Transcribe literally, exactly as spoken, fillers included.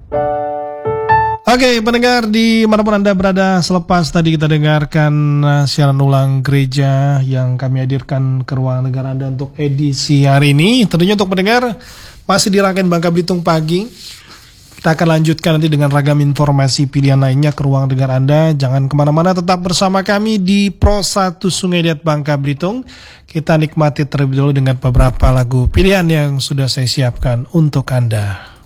Oke, pendengar di manapun Anda berada, selepas tadi kita dengarkan uh, siaran ulang gereja yang kami hadirkan ke ruang negara Anda untuk edisi hari ini. Tentunya untuk pendengar masih di rangkaian Bangka Belitung Pagi. Kita akan lanjutkan nanti dengan ragam informasi pilihan lainnya ke ruang dengar Anda. Jangan kemana-mana, tetap bersama kami di Pro satu Sungai Liat Bangka Belitung. Kita nikmati terlebih dahulu dengan beberapa lagu pilihan yang sudah saya siapkan untuk Anda.